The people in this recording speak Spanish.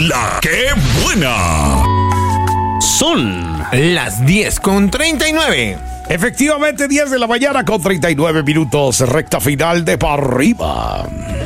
La que buena. Son las 10:39. Efectivamente, 10 de la mañana con 39 minutos, recta final de Pa' Arriba.